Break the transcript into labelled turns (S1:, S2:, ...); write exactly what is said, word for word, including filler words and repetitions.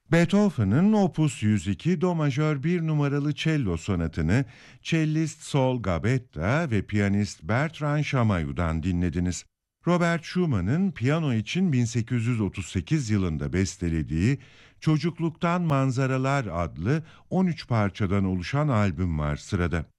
S1: Beethoven'ın Opus yüz iki Do majör bir numaralı cello sonatını cellist Sol Gabetta ve piyanist Bertrand Chamayou'dan dinlediniz. Robert Schumann'ın piyano için bin sekiz yüz otuz sekiz yılında bestelediği Çocukluktan Manzaralar adlı on üç parçadan oluşan albüm var sırada.